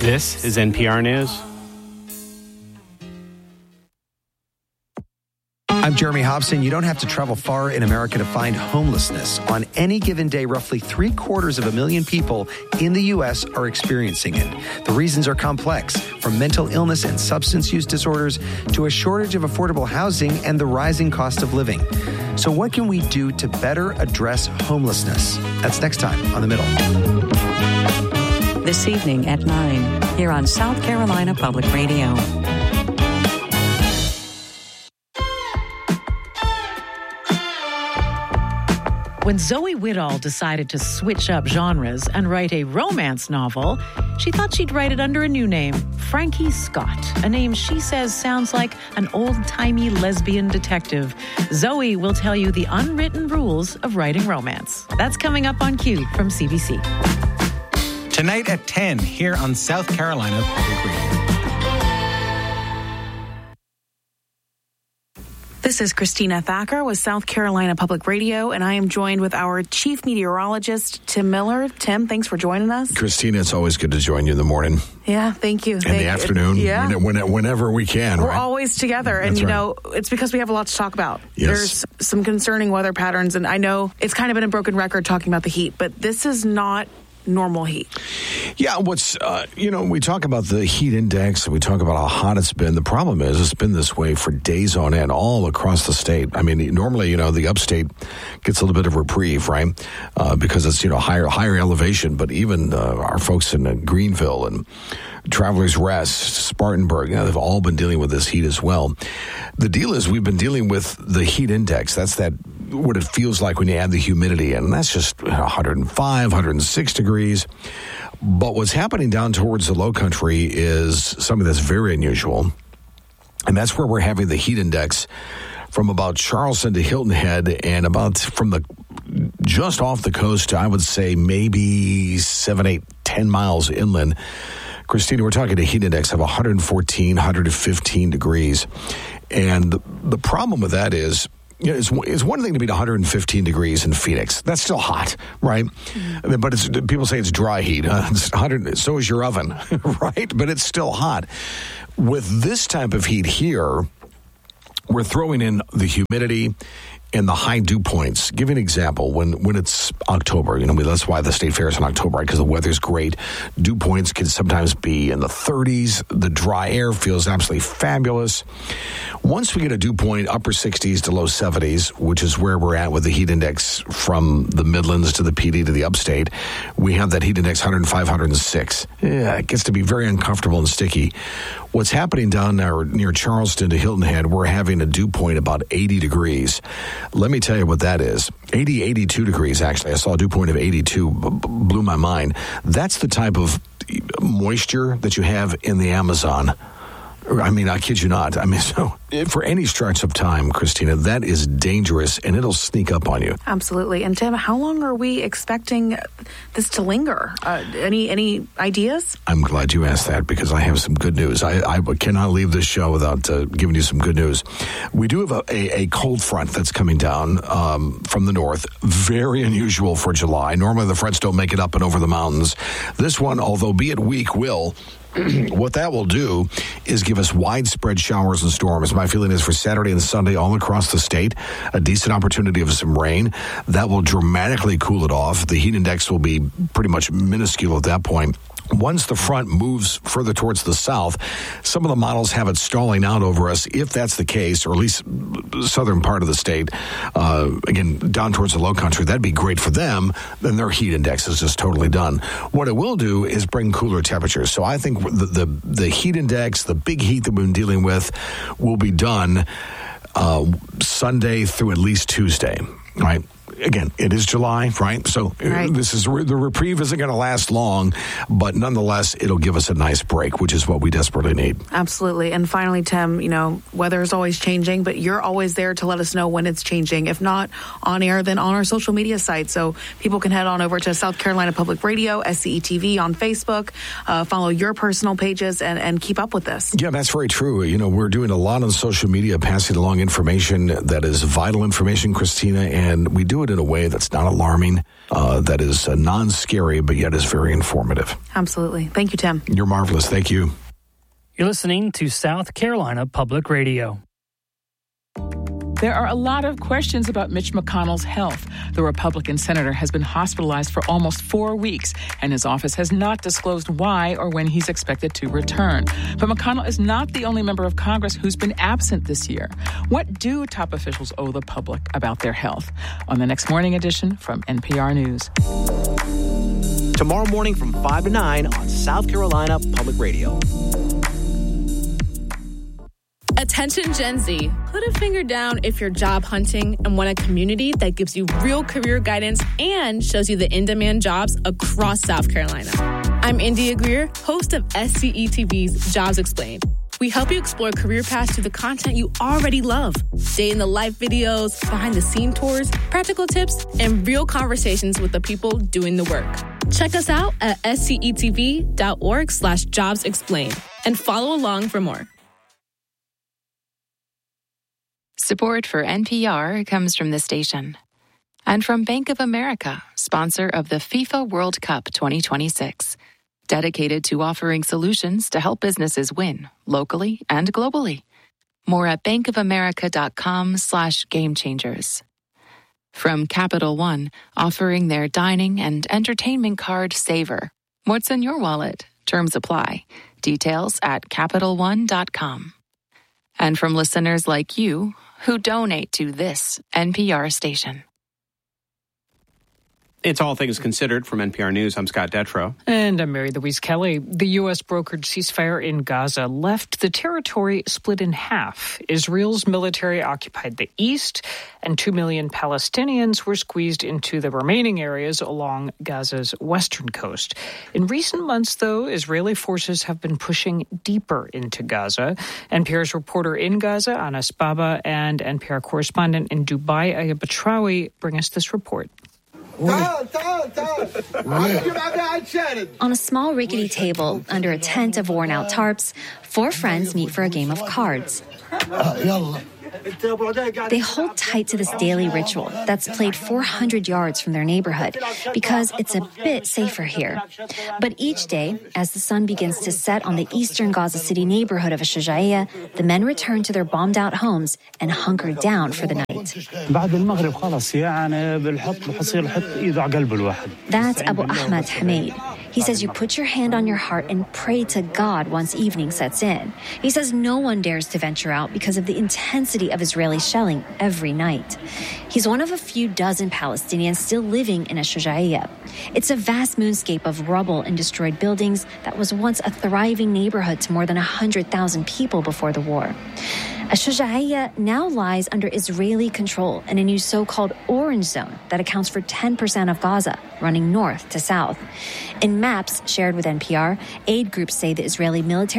This is NPR News. I'm Jeremy Hobson. You don't have to travel far in America to find homelessness. On any given day, roughly 750,000 people in the U.S. are experiencing it. The reasons are complex, from mental illness and substance use disorders to a shortage of affordable housing and the rising cost of living. So what can we do to better address homelessness? That's next time on The Middle. This evening at 9, here on South Carolina Public Radio. When Zoe Whittall decided to switch up genres and write a romance novel, she thought she'd write it under a new name, Frankie Scott, a name she says sounds like an old-timey lesbian detective. Zoe will tell you the unwritten rules of writing romance. That's coming up on Q from CBC. Tonight at 10 here on South Carolina Public Radio. This is Christina Thacker with South Carolina Public Radio, and I am joined with our chief meteorologist, Tim Miller. Tim, thanks for joining us. Christina, it's always good to join you in the morning. Yeah, thank you. In the afternoon, whenever we can. We're right? always together, and it's because we have a lot to talk about. Yes. There's some concerning weather patterns, and I know it's kind of been a broken record talking about the heat, but this is not normal heat. Yeah, we talk about the heat index, we talk about how hot it's been. The problem is it's been this way for days on end all across the state. I mean, normally, the upstate gets a little bit of reprieve, right? Because it's, higher elevation, but even our folks in Greenville and Travelers Rest, Spartanburg, they've all been dealing with this heat as well. The deal is we've been dealing with the heat index. That's what it feels like when you add the humidity in. And that's just 105, 106 degrees. But what's happening down towards the low country is something that's very unusual. And that's where we're having the heat index from about Charleston to Hilton Head and about from just off the coast to, I would say, maybe 7, 8, 10 miles inland. Christina, we're talking a heat index of 114, 115 degrees. And the problem with that is, it's one thing to be at 115 degrees in Phoenix. That's still hot, right? Mm-hmm. But people say it's dry heat. It's 100, so is your oven, right? But it's still hot. With this type of heat here, we're throwing in the humidity and the high dew points. Give you an example. When it's October, that's why the state fair is in October, right? Because the weather's great. Dew points can sometimes be in the 30s. The dry air feels absolutely fabulous. Once we get a dew point, upper 60s to low 70s, which is where we're at with the heat index from the Midlands to the PD to the upstate, we have that heat index 105, 106. Yeah, it gets to be very uncomfortable and sticky. What's happening down there near Charleston to Hilton Head, we're having a dew point about 80 degrees. Let me tell you what that is. 80, 82 degrees, actually. I saw a dew point of 82. Blew my mind. That's the type of moisture that you have in the Amazon. I mean, I kid you not. So for any stretch of time, Christina, that is dangerous, and it'll sneak up on you. Absolutely. And Tim, how long are we expecting this to linger? Any ideas? I'm glad you asked that because I have some good news. I cannot leave this show without giving you some good news. We do have a cold front that's coming down from the north. Very unusual for July. Normally, the fronts don't make it up and over the mountains. This one, although be it weak, will. What that will do is give us widespread showers and storms. My feeling is for Saturday and Sunday all across the state, a decent opportunity of some rain. That will dramatically cool it off. The heat index will be pretty much minuscule at that point. Once the front moves further towards the south, some of the models have it stalling out over us. If that's the case, or at least southern part of the state, again, down towards the low country, that'd be great for them. Then their heat index is just totally done. What it will do is bring cooler temperatures. So I think the heat index, the big heat that we've been dealing with, will be done Sunday through at least Tuesday, right? Again, it is July, right? So This is the reprieve isn't going to last long, but nonetheless, it'll give us a nice break, which is what we desperately need. Absolutely. And finally, Tim, weather is always changing, but you're always there to let us know when it's changing. If not on air, then on our social media site. So people can head on over to South Carolina Public Radio, SCETV on Facebook, follow your personal pages and keep up with this. Yeah, that's very true. We're doing a lot on social media, passing along information that is vital information, Christina, and we do it it in a way that's not alarming, that is non-scary, but yet is very informative. Absolutely. Thank you, Tim. You're marvelous. Thank you. You're listening to South Carolina Public Radio. There are a lot of questions about Mitch McConnell's health. The Republican senator has been hospitalized for almost 4 weeks, and his office has not disclosed why or when he's expected to return. But McConnell is not the only member of Congress who's been absent this year. What do top officials owe the public about their health? On the next morning edition from NPR News. Tomorrow morning from 5 to 9 on South Carolina Public Radio. Attention Gen Z, put a finger down if you're job hunting and want a community that gives you real career guidance and shows you the in-demand jobs across South Carolina. I'm India Greer, host of SCETV's Jobs Explained. We help you explore career paths through the content you already love. Day-in-the-life videos, behind-the-scene tours, practical tips, and real conversations with the people doing the work. Check us out at scetv.org/jobsexplained and follow along for more. Support for NPR comes from this station and from Bank of America, sponsor of the FIFA World Cup 2026, dedicated to offering solutions to help businesses win locally and globally. More at bankofamerica.com/gamechangers. From Capital One, offering their dining and entertainment card Saver. What's in your wallet? Terms apply. Details at CapitalOne.com. And from listeners like you who donate to this NPR station. It's All Things Considered from NPR News. I'm Scott Detrow. And I'm Mary Louise Kelly. The U.S. brokered ceasefire in Gaza left the territory split in half. Israel's military occupied the east, and 2 million Palestinians were squeezed into the remaining areas along Gaza's western coast. In recent months, though, Israeli forces have been pushing deeper into Gaza. NPR's reporter in Gaza, Anas Baba, and NPR correspondent in Dubai, Ayab Batrawi, bring us this report. On a small rickety table, under a tent of worn-out tarps, 4 friends meet for a game of cards. They hold tight to this daily ritual that's played 400 yards from their neighborhood because it's a bit safer here. But each day, as the sun begins to set on the eastern Gaza City neighborhood of Shujaiya, the men return to their bombed-out homes and hunker down for the night. That's Abu Ahmed Hamid. He says you put your hand on your heart and pray to God once evening sets in. He says no one dares to venture out because of the intensity of Israeli shelling every night. He's one of a few dozen Palestinians still living in Shujaiya. It's a vast moonscape of rubble and destroyed buildings that was once a thriving neighborhood to more than 100,000 people before the war. Shujaiya now lies under Israeli control in a new so-called orange zone that accounts for 10% of Gaza, running north to south. In maps shared with NPR, aid groups say the Israeli military